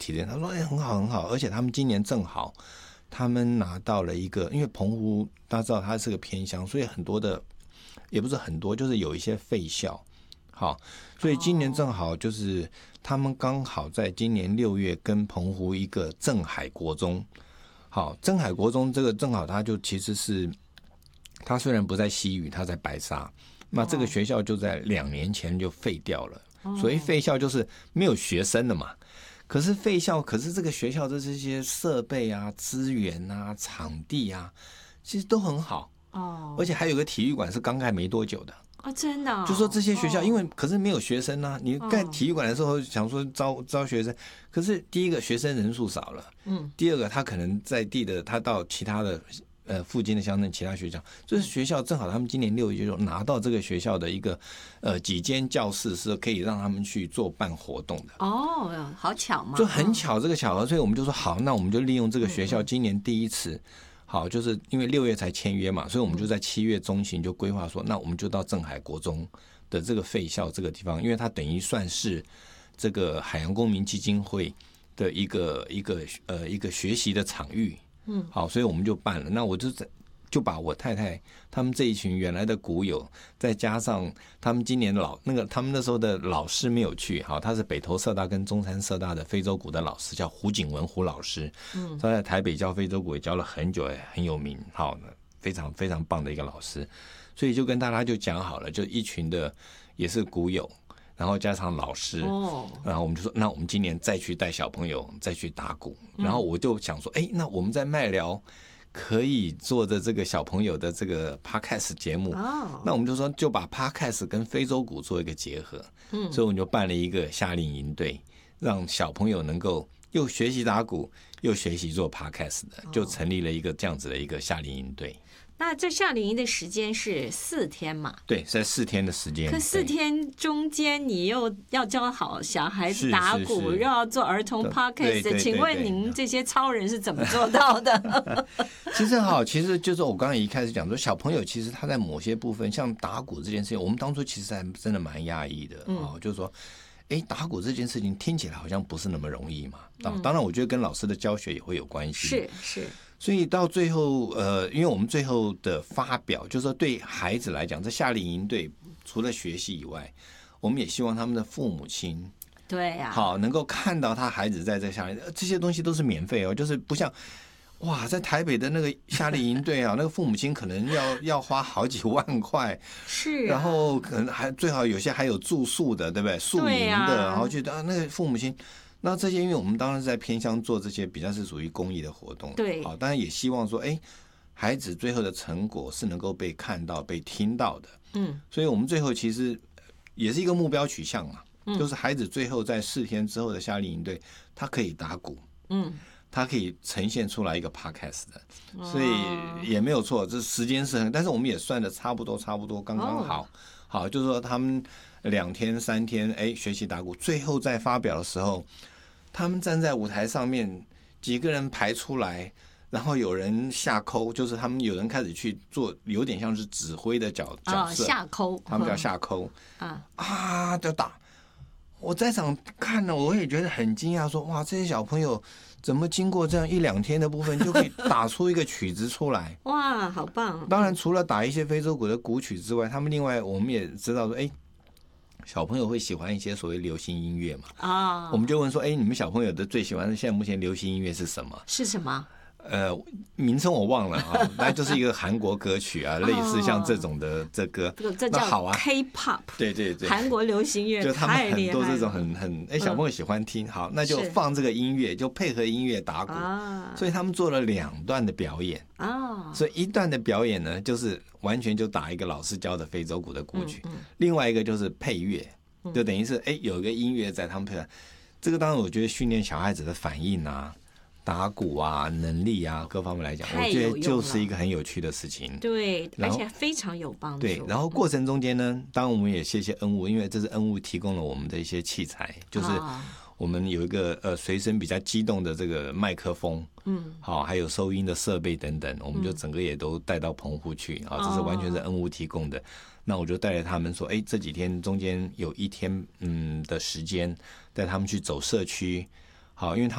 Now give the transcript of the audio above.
提的，他说很好很好，而且他们今年正好他们拿到了一个，因为澎湖大家知道它是个偏乡，所以很多的也不是很多，就是有一些废校，好，所以今年正好就是他们刚好在今年6月跟澎湖一个镇海国中，好，镇海国中这个正好它就其实是它虽然不在西屿，它在白沙，那这个学校就在2年前就废掉了，所以废校就是没有学生了嘛。可是废校，可是这个学校的这些设备啊、资源啊、场地啊，其实都很好哦，而且还有个体育馆是刚盖没多久的哦，真的、哦， 就说这些学校，因为可是没有学生啊，你盖体育馆的时候想说招学生，可是第一个学生人数少了，第二个他可能在地的，他到其他的附近的乡镇其他学校，就是学校正好他们今年6月就拿到这个学校的一个几间教室是可以让他们去做办活动的。 哦，好巧嘛， 就很巧这个巧合，所以我们就说好，那我们就利用这个学校今年第一次。好，就是因为6月才签约嘛，所以我们就在7月中旬就规划说，那我们就到镇海国中的这个废校这个地方，因为它等于算是这个海洋公民基金会的一个学习的场域。好，所以我们就办了。那我就把我太太他们这一群原来的鼓友，再加上他们今年他们那时候的老师没有去，好，他是北投社大跟中山社大的非洲鼓的老师，叫胡景文胡老师，他在台北教非洲鼓也教了很久，很有名，好，非常非常棒的一个老师，所以就跟大家就讲好了，就一群的也是鼓友。然后加上老师，然后我们就说，那我们今年再去带小朋友再去打鼓。然后我就想说，那我们在麦寮可以做的这个小朋友的这个 podcast 节目，那我们就说就把 podcast 跟非洲鼓做一个结合，所以我们就办了一个夏令营队，让小朋友能够又学习打鼓又学习做 podcast 的，就成立了一个这样子的一个夏令营队。 那这夏令营的时间是4天嘛？ 对，在4天的时间。 可4天中间你又要教好小孩子打鼓，又要做儿童 podcast， 请问您这些超人是怎么做到的？ 其实就是我刚刚一开始讲说，小朋友其实他在某些部分，像打鼓这件事情，我们当初其实还真的蛮压抑的就是说。打鼓这件事情听起来好像不是那么容易嘛。当然，我觉得跟老师的教学也会有关系。 是。 所以到最后，因为我们最后的发表，就是说对孩子来讲，这夏令营队除了学习以外，我们也希望他们的父母亲， 对呀， 好能够看到他孩子在这夏令营，这些东西都是免费哦，就是不像。哇，在台北的那个夏令营队啊，那个父母亲可能要花好几万块， 是， 然后可能还最好有些还有住宿的，对不对？宿营的，然后去那个父母亲，那这些因为我们当然是在偏乡做这些比较是属于公益的活动， 对， 好，当然也希望说，孩子最后的成果是能够被看到、被听到的，所以我们最后其实也是一个目标取向嘛，就是孩子最后在4天之后的夏令营队，他可以打鼓，它可以呈现出来一个 podcast 的，所以也没有错，这时间是很，但是我们也算的差不多，刚刚好，好，就是说他们2天3天，学习打鼓，最后在发表的时候，他们站在舞台上面，几个人排出来，然后有人下扣，就是他们有人开始去做，有点像是指挥的角色， 下扣， 他们叫下扣，就打。我在场看了，我也觉得很惊讶，说哇，这些小朋友怎么经过这样1-2天的部分，就可以打出一个曲子出来？ 哇，好棒！ 当然，除了打一些非洲鼓的鼓曲之外，他们另外我们也知道说，小朋友会喜欢一些所谓流行音乐嘛？我们就问说，你们小朋友的最喜欢的现在目前流行音乐是什么？ 是什么？ 名称我忘了那就是一个韩国歌曲啊，类似像这种的这歌， 这叫 K-pop， 对， 韩国流行乐， 就他们很多这种很小朋友喜欢听，好，那就放这个音乐，就配合音乐打鼓，所以他们做了2段的表演所以1段的表演呢，就是完全就打一个老师教的非洲鼓的鼓曲，另外一个就是配乐，就等于是有一个音乐在他们配合，这个当然我觉得训练小孩子的反应啊。打鼓啊，能力啊，各方面来讲，我觉得就是一个很有趣的事情。 对，而且非常有帮助。 对，然后过程中间呢，当然我们也谢谢恩物，因为这是恩物提供了我们的一些器材，就是我们有一个随身比较机动的这个麦克风，好，还有收音的设备等等，我们就整个也都带到澎湖去啊，这是完全是恩物提供的。那我就带着他们说，这几天中间有1天的时间，带他们去走社区，好，因为